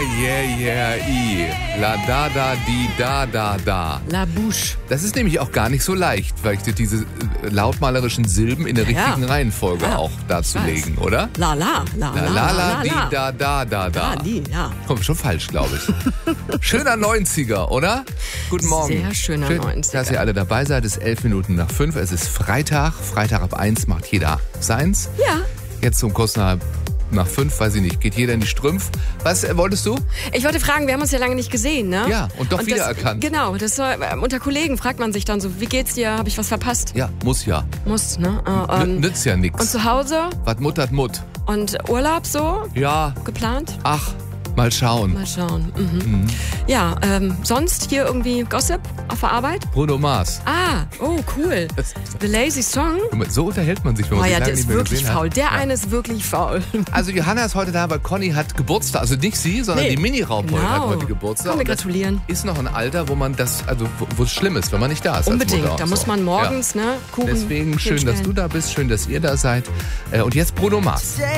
La da da di da da da. La Bouche. Das ist nämlich auch gar nicht so leicht, vielleicht diese lautmalerischen Silben in der richtigen Reihenfolge auch darzulegen, oder? La di da da da da. Ja. Komm, schon falsch, glaube ich. Schöner 90er, oder? Guten Morgen. Sehr schöner 90er. Dass ihr alle dabei seid. Es ist 11 Minuten nach 5. Es ist Freitag. Freitag ab 1 macht jeder seins. Ja. Jetzt um kurz nach 5, weiß ich nicht, geht jeder in die Strümpf. Was wolltest du? Ich wollte fragen, wir haben uns ja lange nicht gesehen, ne? Ja, und doch wiedererkannt. Genau, unter Kollegen fragt man sich dann so, wie geht's dir? Habe ich was verpasst? Ja, muss ja. Muss, ne? Nützt ja nix. Und zu Hause? Was muttert Mutt? Und Urlaub so? Ja. Geplant? Ach, mal schauen. Mal schauen. Mhm. Ja, sonst hier irgendwie Gossip auf der Arbeit? Bruno Mars. Oh, cool. The Lazy Song? So unterhält man sich, wenn man sich lange der ist nicht mehr wirklich gesehen faul. hat. Der eine ist wirklich faul. Also Johanna ist heute da, weil Conny hat Geburtstag. Also nicht sie, sondern die Mini-Raumbeute hat heute Geburtstag. Komm, wir gratulieren. Ist noch ein Alter, wo man wo es schlimm ist, wenn man nicht da ist. Unbedingt. Als Mutter da muss man morgens, Kuchen. Deswegen schön, dass du da bist, schön, dass ihr da seid. Und jetzt Bruno Mars.